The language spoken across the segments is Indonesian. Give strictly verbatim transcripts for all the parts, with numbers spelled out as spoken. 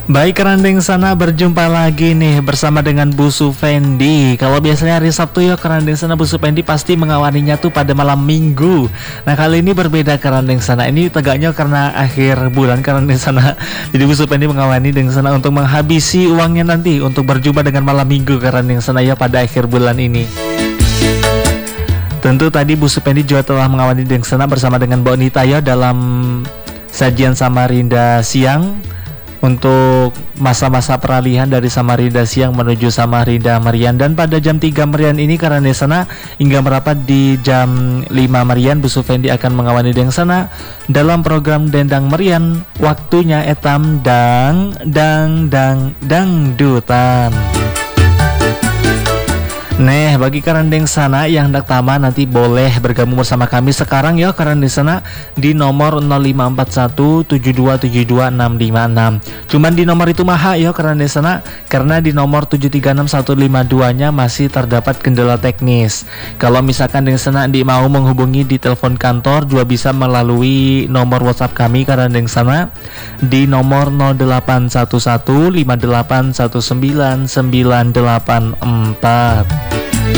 Baik kerandeng sana, berjumpa lagi nih bersama dengan Bu Supendi. Kalau biasanya hari Sabtu ya kerandeng sana, Bu Supendi pasti mengawaninya tuh pada malam minggu. Nah kali ini berbeda kerandeng sana, ini tegaknya karena akhir bulan kerandeng sana. Jadi Bu Supendi mengawani dengan sana untuk menghabisi uangnya nanti untuk berjumpa dengan malam minggu kerandeng sana ya pada akhir bulan ini. Tentu tadi Bu Supendi juga telah mengawani dengan sana bersama dengan Mbak Nita ya dalam sajian Samarinda Siang untuk masa-masa peralihan dari Samarinda Siang menuju Samarinda Merian. Dan pada jam tiga Merian ini karena di sana hingga merapat di jam lima Merian, Bu Supendi akan mengawani dengan sana dalam program Dendang Merian. Waktunya etam dang dang dang dangdutan. Nah, bagi kerandeng sana yang hendak tamat nanti boleh bergabung bersama kami sekarang ya kerandeng sana di nomor nol lima empat satu tujuh dua tujuh dua enam lima enam. Cuman di nomor itu maha ya kerandeng sana karena di nomor tujuh tiga enam satu lima dua nya masih terdapat kendala teknis. Kalau misalkan dengan sana di mau menghubungi di telepon kantor juga bisa melalui nomor WhatsApp kami kerandeng sana di nomor nol delapan satu satu lima delapan satu sembilan sembilan delapan empat.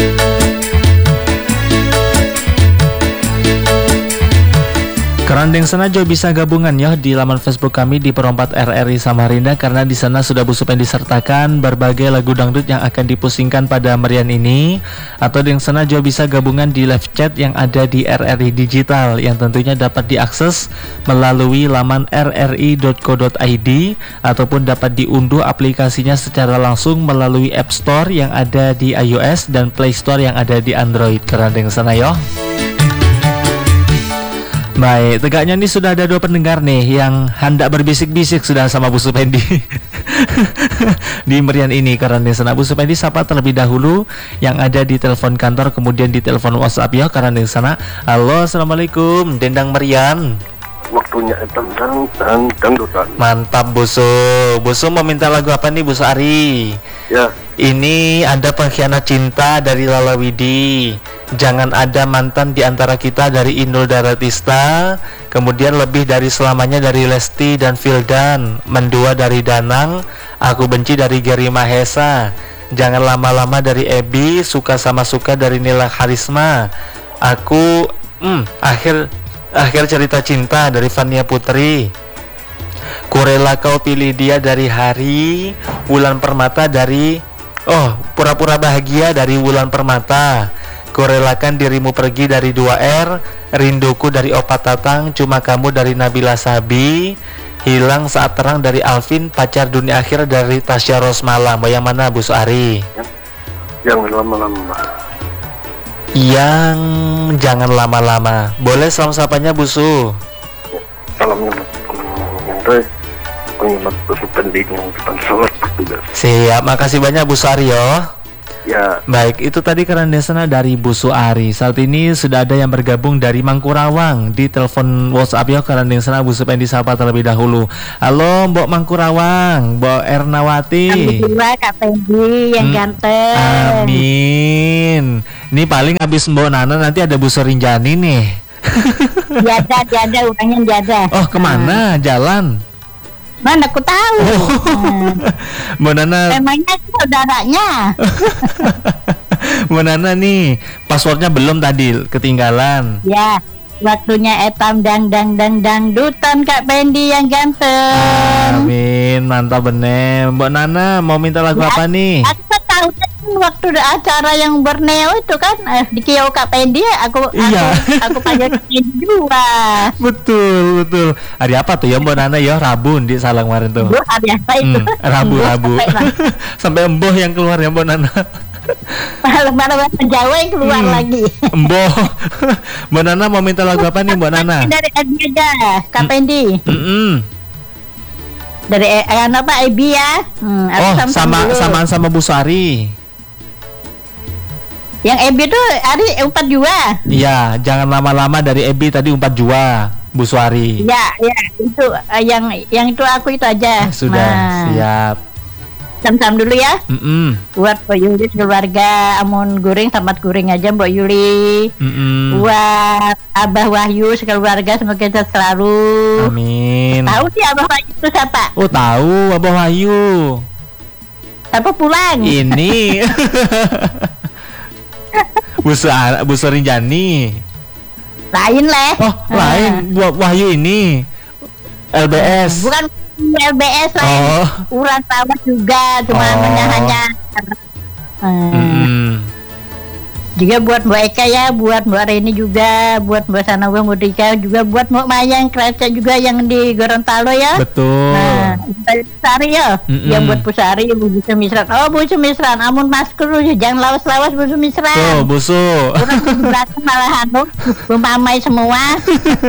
Kerandeng sana juga bisa gabungan ya di laman Facebook kami di Perompat R R I Samarinda karena di sana sudah Bu Supendi disertakan berbagai lagu dangdut yang akan dipusingkan pada merian ini. Atau di sana juga bisa gabungan di live chat yang ada di R R I Digital yang tentunya dapat diakses melalui laman r r i dot co dot i d ataupun dapat diunduh aplikasinya secara langsung melalui App Store yang ada di iOS dan Play Store yang ada di Android. Kerandeng sana yo. Baik, tegaknya nih sudah ada dua pendengar nih yang hendak berbisik-bisik sudah sama Bu Supendi di merian ini. Karena sana Bu Supendi sapa terlebih dahulu yang ada di telepon kantor kemudian di telepon WhatsApp ya. Karena sana, halo assalamualaikum Dendang Merian. Waktunya etam dan dan dangdutan. Mantap Busu. Busu mau minta lagu apa nih Bu Ari? Ya. Ini ada Pengkhianat Cinta dari Lala Widi. Jangan ada mantan di antara kita dari Inul Daratista. Kemudian Lebih dari Selamanya dari Lesti dan Vildan. Mendua dari Danang. Aku Benci dari Geri Mahesa. Jangan Lama-lama dari Ebi. Suka Sama Suka dari Nila Karisma. Aku hmm, akhir akhir cerita cinta dari Fania Putri. Kurela Kau Pilih Dia dari Hari. Wulan Permata dari Oh Pura-pura Bahagia dari Wulan Permata. Kurelakan Dirimu Pergi dari dua R. Rinduku dari Opat Tatang. Cuma Kamu dari Nabila Sabi. Hilang Saat Terang dari Alvin. Pacar Dunia Akhir dari Tasya Rosmala. Mau yang mana Bu Suari? Yang lama-lama. Yang jangan lama-lama. Boleh salam sapanya Bu Su. Salamnya mengenai pengimat Bu Supendi yang depan sholat bertugas. Siap, makasih banyak Bu Suaryo. Ya. Baik, itu tadi kerandeng sana dari Bu Suari. Saat ini sudah ada yang bergabung dari Mangkurawang di telepon WhatsApp ya kerandeng sana Bu Supendi sapa terlebih dahulu. Halo Mbok Mangkurawang, Mbok Ernawati. Alhamdulillah Kak Fendi yang hmm. ganteng. Amin. Ini paling habis Mbok Nana nanti ada Bu Surinjani nih. Jada, jada, orangnya jada. Oh kemana? Hmm. Jalan? Mana aku tahu. Oh. Hmm. Mbak Nana. Emangnya saudaranya. Mbak Nana nih, passwordnya belum tadi, ketinggalan. Ya, waktunya etam dang dang dang dangdutan Kak Fendi yang ganteng. Amin, mantap bener. Mbak Nana mau minta lagu ya, apa nih? Aku tahu waktu acara yang Borneo itu kan eh, di Kio Kak Fendi aku iya. aku aku panggil dua. Betul betul. Hari apa tuh ya Mbak Nana ya? Rabu di Salang kemarin tuh. Duh, hari apa itu? Hmm, Rabu Rabu. Sampai, sampai emboh yang keluar ya Mbak Nana. Malah bahasa Jawa yang keluar hmm, lagi. Emboh. Mbak Nana mau minta lagu apa nih Mbak Nana? Dari Edida Kak Fendi. Hmm. Hmm. Dari eh, apa Ebi ya? Hmm, oh sama sama sama Bu Sari. Yang Ebi tuh hari empat jua. Iya, jangan lama-lama dari Ebi tadi empat jua, Bu Suari. Ya, ya itu uh, yang yang itu aku itu aja. Eh, sudah, nah. Siap. sam-sam dulu ya. Mm-mm. Buat Mbak Yuli keluarga, amun guring tamat guring aja Mbak Yuli. Mm-mm. Buat Abah Wahyu sekeluarga semoga sehat selalu. Amin. Tahu sih Abah Wahyu itu siapa? Oh tahu Abah Wahyu. Siapa pulang? Ini. Busu Busu Rinjani. Lain leh. Oh lain buat Wahyu ini. L B S. Bukan L B S lain. Oh. Uran Tawas juga, cuma Oh. hanya hanya. Hmm. Mm-mm. Juga buat Mbak Eka ya, buat Mbak Reni juga, buat Mbak Sanawa Mudika juga, buat Mbak Mayang Krecek juga yang di Gorontalo ya. Betul. Nah, Pusari ya, Mm-mm. yang buat Pusari, Bu Sumisran. Oh, Bu Sumisran, amun masker jangan lawas-lawas Bu Tuh Sumisran. Busu. Orang di belakang malah anu, memamai semua.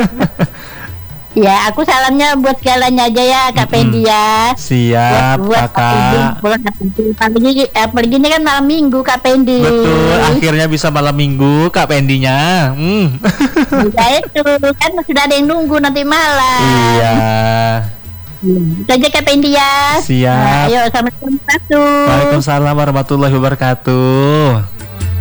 Ya, aku salamnya buat segalanya aja ya, Kak Pendi ya. Siap buat, buat Kak Pendi, kakak. buat Kak Pendi. Apalagi, apalagi ini kan malam minggu Kak Pendi. Betul. Akhirnya bisa malam minggu Kak Pendinya. Hmm. Ya itu kan sudah ada yang nunggu nanti malam. Iya. Itu aja Kak Pendi ya. Siap. Nah, ayo sama-sama satu. Waalaikumsalam warahmatullahi wabarakatuh.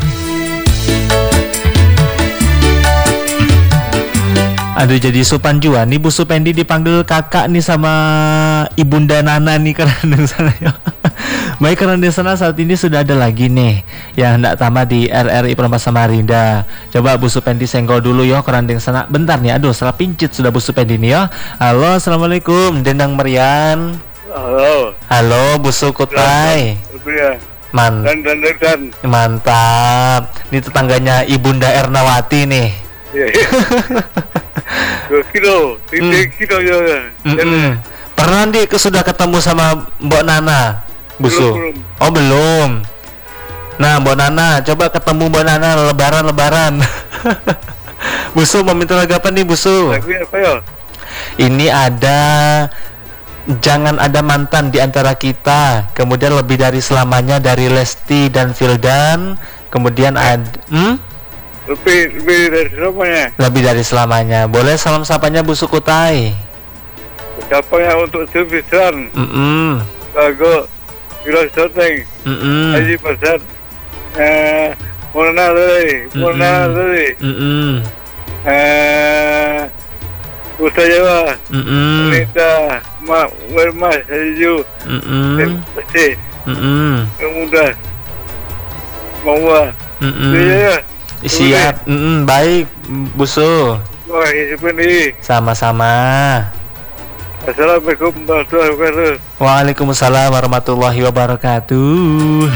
Aduh jadi Supan Juan nih Bu Supendi dipanggil kakak nih sama Ibunda Nana nih karena di sana ya. Baik karena di sana saat ini sudah ada lagi nih yang hendak tamat di R R I Perumnas Samarinda. Coba Bu Supendi senggol dulu ya karena di sana. Bentar nih, aduh salah pincit sudah Bu Supendi nih ya. Halo, assalamualaikum, Dendang Merian. Halo. Halo Bu Sukutai. Iya. Man Dan dan dan. dan. Mantap. Ini tetangganya Ibunda Ernawati nih. Iya. Dua kilo, tiga kilo ya. Mm-mm. Pernah nanti ke- sudah ketemu sama Mbok Nana, Busu? Belum, belum. Oh belum. Nah Mbok Nana, coba ketemu Mbok Nana lebaran-lebaran. Busu mau minta lagu apa nih Busu? Lagu apa ya? Ini ada Jangan Ada Mantan di Antara Kita, kemudian Lebih Dari Selamanya dari Lesti dan Vildan, kemudian ada hmm? Lebih lebih dari semuanya. Lebih Dari Selamanya. Boleh salam sapanya Bu Sukutai. Ucapannya untuk Sufisran, Mm-mm. lagu Filos Soteng, Mm-mm. Haji Pasar, eh, Mona Lele, Mona Mm-mm. Lele, Mm-mm. eh, Uta Jawa, Mm-mm. Anita, Ma, Wermas, Haju, Mm-mm. Pasti, Mm-mm. yang muda, Mawa, Mm-mm. iya, Siap. Mm-mm. Baik Busu. wah ini seperti Sama-sama. Assalamualaikum warahmatullahi wabarakatuh. Waalaikumsalam warahmatullahi wabarakatuh.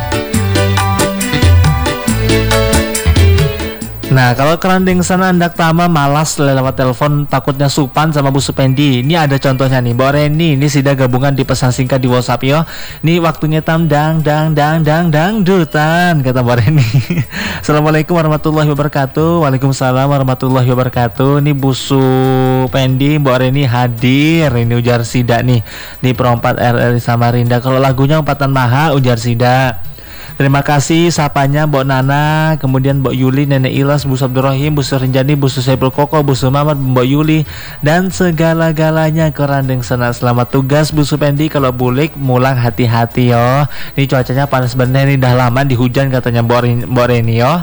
Nah, kalau kerandeng sana hendak tama malas lewat telepon takutnya Supan sama Bu Supendi. Ini ada contohnya nih, Mbak Reni. Ini sudah gabungan di pesan singkat di WhatsApp yo. Ini waktunya tam dang dang dang dang dang dutan kata Mbak Reni. Assalamualaikum warahmatullahi wabarakatuh. Waalaikumsalam warahmatullahi wabarakatuh. Ini Bu Supendi, Mbak Reni hadir. Ini ujar Sida nih di perempat R R I Samarinda. Kalau lagunya umpatan maha ujar Sida. Terima kasih sapanya Mbok Nana, kemudian Mbok Yuli, Nenek Ilas, Bu Abdurrahim, Bu Rinjani, Bu Saiful Koko, Bu Mamat, Mbok Yuli, dan segala-galanya kerandeng sana. Selamat tugas Bu Supendi, kalau bulik mulang hati-hati yo. Ini cuacanya panas bener nih, dah lama di hujan katanya Mbok Reni yo.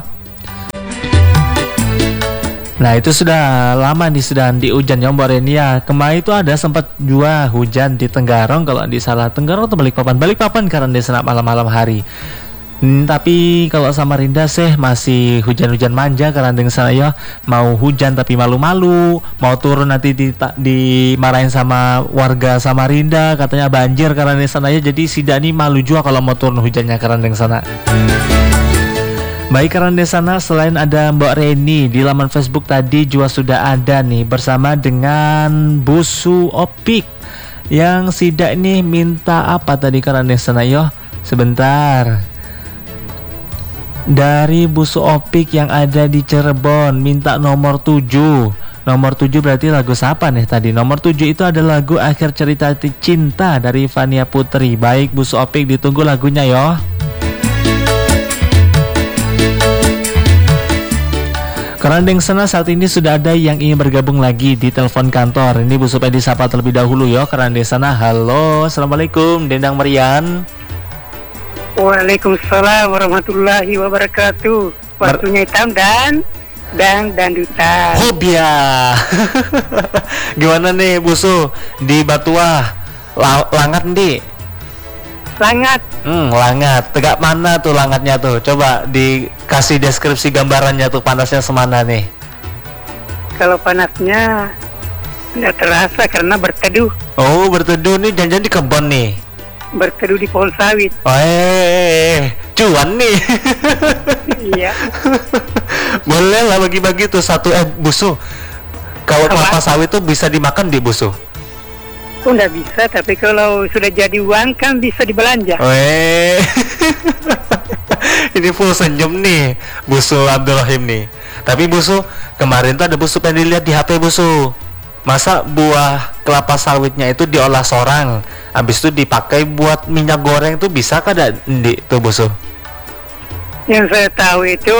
Nah itu sudah lama nih sudah di hujan ya Mbak Reni ya. Kemarin itu ada sempat juga hujan di Tenggarong, kalau di salah Tenggarong atau Balikpapan, Balikpapan karena di sana malam-malam hari. Hmm, tapi kalau Samarinda sih masih hujan-hujan manja karena dengan sana ya mau hujan tapi malu-malu, mau turun nanti di, dimarahin sama warga Samarinda katanya banjir karena di sana ya. Jadi si Dani malu juga kalau mau turun hujannya karena dengan sana. Baik karena di sana selain ada Mbak Reni di laman Facebook tadi juga sudah ada nih bersama dengan Busu Opik yang Sida ini minta apa tadi karena di sana yo. Sebentar. Dari Busu Opik yang ada di Cirebon minta nomor tujuh. Nomor tujuh berarti lagu siapa nih tadi? Nomor tujuh itu ada lagu Akhir Cerita Cinta dari Fania Putri. Baik Busu Opik, ditunggu lagunya yo. Kerandeng sana saat ini sudah ada yang ingin bergabung lagi di telepon kantor. Ini Bu Supendi sapa terlebih dahulu yo. Kerandeng sana, halo, assalamualaikum, Dendang Merian. Waalaikumsalam warahmatullahi wabarakatuh. Waktunya hitam dan dan dandutan. Hobia. Gimana nih Busu di Batuah? La- langat nih. Langat. Hmm, langat. Tegak mana tuh langatnya tuh? Coba dikasih deskripsi gambarannya tuh, panasnya semana nih. Kalau panasnya tidak terasa karena berteduh. Oh, berteduh nih, jangan-jangan di kebun nih. Berteduh di pohon sawit. Oh, eh, cuan nih. Iya. Boleh lah bagi-bagi tuh satu eh Busu. Kalau Apa? kelapa sawit tuh bisa dimakan di Busu. Oh, nggak bisa, tapi kalau sudah jadi uang kan bisa dibelanja. Weh. Ini full senyum nih Busu Abdurrahim nih. Tapi Busu, kemarin tuh ada Busu pengen dilihat di H P Busu. Masa buah kelapa sawitnya itu diolah sorang, habis itu dipakai buat minyak goreng tuh bisa kada di tuh Busu? Yang saya tahu itu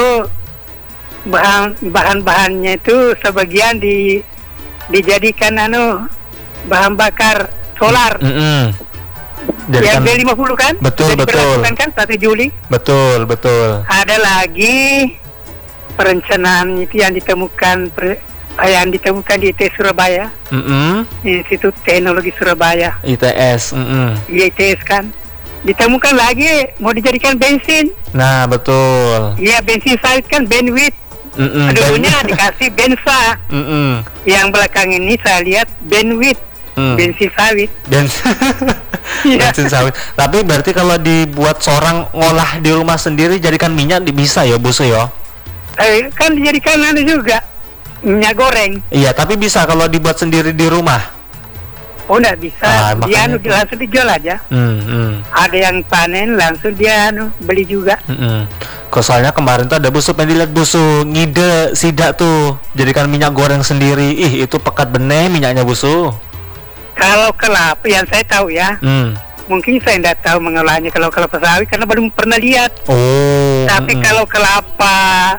bahan bahan-bahannya itu sebagian di dijadikan anu bahan bakar solar. Mm-mm. Yang Jadikan- B lima puluh kan? Betul, Sudah betul. diberlakukan kan satu Juli. Betul, betul. Ada lagi perencanaan itu yang ditemukan per- yang ditemukan di I T S Surabaya, Mm-mm. Institut Teknologi Surabaya, I T S. Mm-mm. I T S kan. Ditemukan lagi mau dijadikan bensin. Nah, betul. Iya, bensin sawit kan benwit. Mm-mm. Dulunya dikasih bensa. Mm-mm. Yang belakang ini saya lihat benwit, Mm. bensin sawit. Bensin. Iya. Bensin sawit. Tapi berarti kalau dibuat sorang ngolah di rumah sendiri jadikan minyak di- bisa ya Busu ya? Eh, kan dijadikan anu juga minyak goreng. Iya, tapi bisa kalau dibuat sendiri di rumah. Oh, enggak bisa. Ah, Dia anu makanya itu. langsung dijual aja. Hmm, hmm, Ada yang panen langsung dia anu beli juga. hmm, hmm. Kok soalnya kemarin tuh ada Busu pengen dilihat Busu ngide sidak tuh jadikan minyak goreng sendiri. Ih, itu pekat bener minyaknya Busu. Kalau kelapa yang saya tahu ya, Hmm. mungkin saya tidak tahu mengolahnya kalau kelapa sawit karena belum pernah lihat. Oh. Tapi hmm, kalau kelapa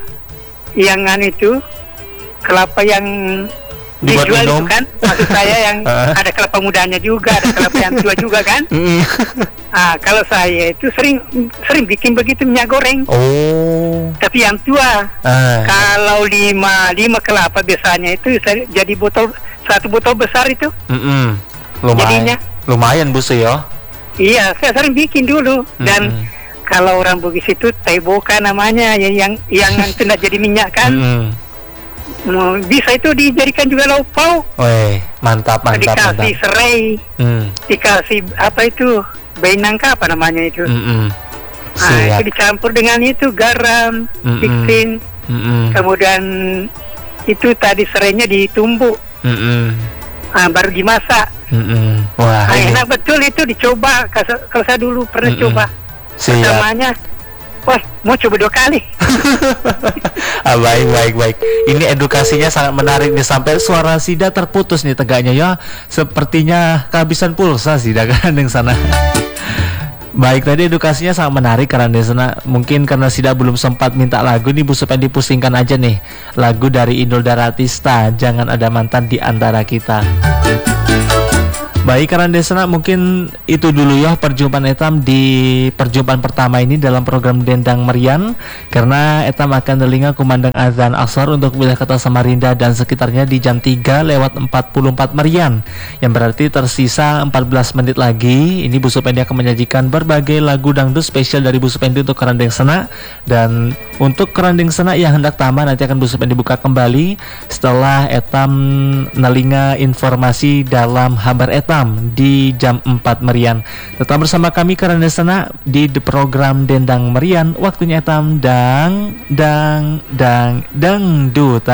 yang anu itu, kelapa yang Dibuat dijual minum? itu kan, maksud saya yang Ah. ada kelapa mudanya juga, ada kelapa yang tua juga kan. hmm. Ah, kalau saya itu sering sering bikin begitu minyak goreng, Oh. tapi yang tua. Ah. Kalau lima lima kelapa biasanya itu saya- jadi botol satu botol besar itu. Mm-mm. Lumayan. Jadinya? Lumayan Busu ya. Iya, saya sering bikin dulu. Dan Mm-mm. kalau orang Bugis itu taiboka namanya, yang yang yang tidak jadi minyak kan. Mm-mm. Mau- Bisa itu dijadikan juga lauk pauk. Weh, mantap, mantap, mantap. Dikasih serai, Hmm. dikasih apa itu? Bayi nangka apa namanya itu? Mm-mm. Nah, Siap. itu dicampur dengan itu garam, Mm-mm. pixin, Mm-mm. kemudian itu tadi serainya ditumbuk, Mm-mm. ah, baru dimasak. Mm-mm. Wah, Nah, ini. enak betul itu dicoba. Kalau kalau saya dulu pernah Mm-mm. coba. Siap. Pertamanya, wah mau coba dua kali. Ah, baik, baik, baik. Ini edukasinya sangat menarik nih, sampai suara Sida terputus nih tegaknya ya. Sepertinya kehabisan pulsa Sida kan yang sana. Baik, tadi edukasinya sangat menarik karena di sana mungkin karena Sida belum sempat minta lagu nih Bu, supaya dipusingkan aja nih lagu dari Inul Daratista, Jangan Ada Mantan di Antara Kita. Baik, karena Desana mungkin itu dulu ya perjumpaan Etam di perjumpaan pertama ini dalam program Dendang Merian, karena Etam akan telinga kumandang azan asar untuk wilayah kota Samarinda dan sekitarnya di jam tiga lewat empat puluh empat Merian, yang berarti tersisa empat belas menit lagi. Ini Bu Supendi akan menyajikan berbagai lagu dangdut spesial dari Bu Supendi untuk Kerandeng Sena, dan untuk Kerandeng Sena yang hendak tamat nanti akan Bu Supendi buka kembali setelah Etam nelinga informasi dalam Habar Etam di jam empat Merian. Tetap bersama kami karena sana di the program Dendang Merian. Waktunya Etam dang dang dang dangdut.